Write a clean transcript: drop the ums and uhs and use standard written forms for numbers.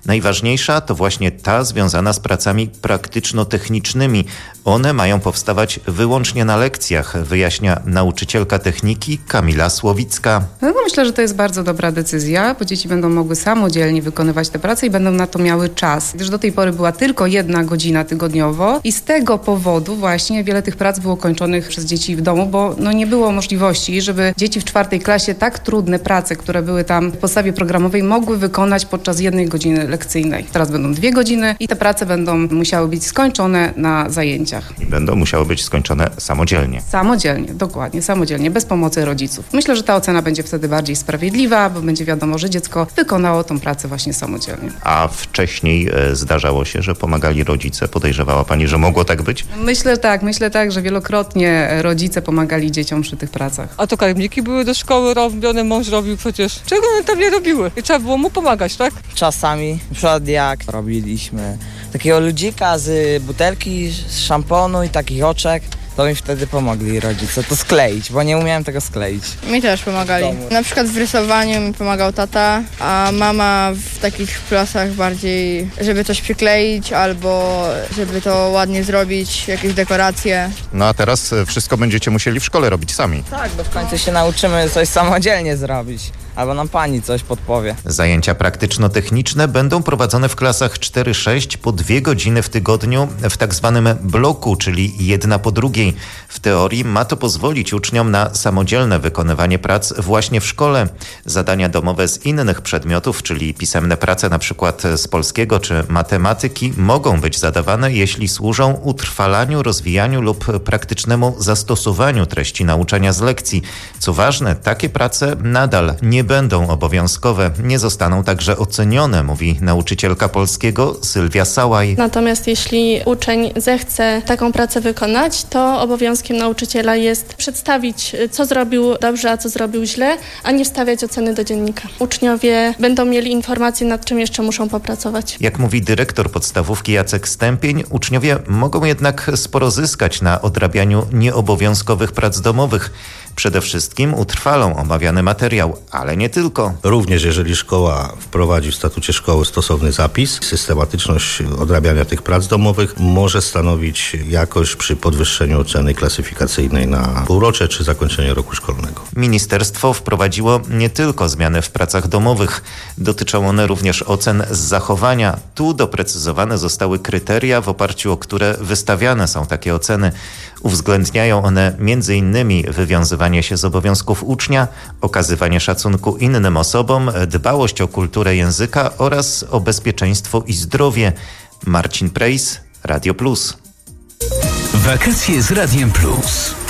Najważniejsza to właśnie ta związana z pracami praktyczno-technicznymi. One mają powstawać wyłącznie na lekcjach, wyjaśnia nauczycielka techniki Kamila Słowicka. Myślę, że to jest bardzo dobra decyzja, bo dzieci będą mogły samodzielnie wykonywać te prace i będą na to miały czas. Gdyż do tej pory była tylko 1 godzina tygodniowo i z tego powodu właśnie wiele tych prac było kończonych przez dzieci w domu, bo nie było możliwości, żeby dzieci w 4. klasie tak trudne prace, które były tam w podstawie programowej, mogły wykonać podczas 1 godziny lekcyjnej. Teraz będą 2 godziny i te prace będą musiały być skończone na zajęciach. I będą musiały być skończone samodzielnie. Samodzielnie, dokładnie, samodzielnie, bez pomocy rodziców. Myślę, że ta ocena będzie wtedy bardziej sprawiedliwa, bo będzie wiadomo, że dziecko wykonało tą pracę właśnie samodzielnie. A wcześniej zdarzało się, że pomagali rodzice? Podejrzewała pani, że mogło tak być? Myślę tak, że wielokrotnie rodzice pomagali dzieciom przy tych pracach. A to karmniki były do szkoły robione, mąż robił przecież. Czego one tam nie robiły? I trzeba było mu pomagać, tak? Czasami, na przykład jak robiliśmy takiego ludzika z butelki, z szamponu i takich oczek, to mi wtedy pomogli rodzice to skleić, bo nie umiałem tego skleić. Mi też pomagali. Na przykład w rysowaniu mi pomagał tata, a mama w takich pracach bardziej, żeby coś przykleić albo żeby to ładnie zrobić, jakieś dekoracje. No a teraz wszystko będziecie musieli w szkole robić sami. Tak, bo w końcu się nauczymy coś samodzielnie zrobić. Albo nam pani coś podpowie. Zajęcia praktyczno-techniczne będą prowadzone w klasach 4-6 po 2 godziny w tygodniu w tak zwanym bloku, czyli 1 po drugiej. W teorii ma to pozwolić uczniom na samodzielne wykonywanie prac właśnie w szkole. Zadania domowe z innych przedmiotów, czyli pisemne prace na przykład z polskiego czy matematyki, mogą być zadawane, jeśli służą utrwalaniu, rozwijaniu lub praktycznemu zastosowaniu treści nauczania z lekcji. Co ważne, takie prace nadal nie będą obowiązkowe, nie zostaną także ocenione, mówi nauczycielka polskiego Sylwia Sałaj. Natomiast jeśli uczeń zechce taką pracę wykonać, to obowiązkiem nauczyciela jest przedstawić, co zrobił dobrze, a co zrobił źle, a nie wstawiać oceny do dziennika. Uczniowie będą mieli informacje, nad czym jeszcze muszą popracować. Jak mówi dyrektor podstawówki Jacek Stępień, uczniowie mogą jednak sporo zyskać na odrabianiu nieobowiązkowych prac domowych. Przede wszystkim utrwalą omawiany materiał, ale nie tylko. Również jeżeli szkoła wprowadzi w statucie szkoły stosowny zapis, systematyczność odrabiania tych prac domowych może stanowić jakość przy podwyższeniu oceny klasyfikacyjnej na półrocze czy zakończenie roku szkolnego. Ministerstwo wprowadziło nie tylko zmiany w pracach domowych. Dotyczą one również ocen z zachowania. Tu doprecyzowane zostały kryteria, w oparciu o które wystawiane są takie oceny. Uwzględniają one m.in. wywiązywanie się z obowiązków ucznia, okazywanie szacunku innym osobom, dbałość o kulturę języka oraz o bezpieczeństwo i zdrowie. Marcin Prejs, Radio Plus. Wakacje z Radiem Plus.